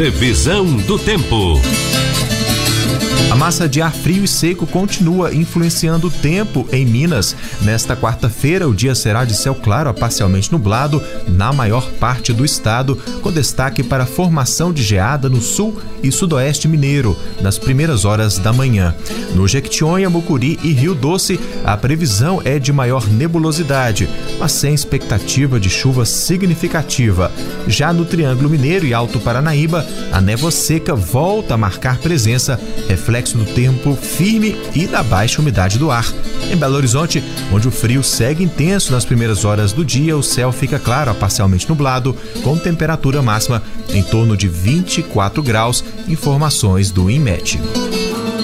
Previsão do tempo. A massa de ar frio e seco continua influenciando o tempo em Minas. Nesta quarta-feira, o dia será de céu claro a parcialmente nublado na maior parte do estado, com destaque para a formação de geada no sul e sudoeste mineiro, nas primeiras horas da manhã. No Jequitinhonha, Mucuri e Rio Doce, a previsão é de maior nebulosidade, mas sem expectativa de chuva significativa. Já no Triângulo Mineiro e Alto Paranaíba, a névoa seca volta a marcar presença, reflexo do tempo firme e da baixa umidade do ar. Em Belo Horizonte, onde o frio segue intenso nas primeiras horas do dia, o céu fica claro a parcialmente nublado, com temperatura máxima em torno de 24 graus, informações do INMET.